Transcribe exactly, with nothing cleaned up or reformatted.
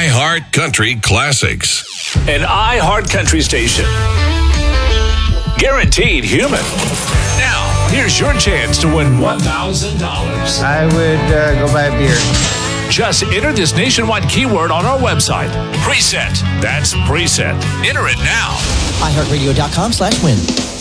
iHeart Country Classics. An iHeart Country station. Guaranteed human. Now, here's your chance to win one thousand dollars. I would uh, go buy a beer. Just enter this nationwide keyword on our website. Preset. That's preset. Enter it now. iHeartRadio.com slash win.